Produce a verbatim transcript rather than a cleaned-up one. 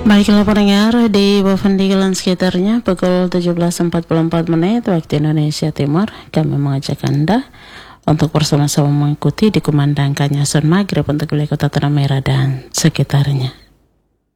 Baiklah pendengar, di Bovendiglan sekitarnya pukul tujuh belas empat puluh empat menit waktu Indonesia Timur, kami mengajak Anda untuk bersama-sama mengikuti dikumandangkannya Sun Maghrib untuk wilayah Kota Tanah Merah dan sekitarnya.